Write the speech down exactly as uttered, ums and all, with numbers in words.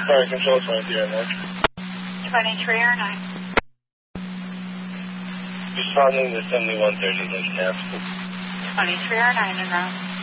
Fire control, twenty-three R nine. twenty-three R nine. Responding to seventy-one thirty, Lincoln Ave. twenty-three R nine and round.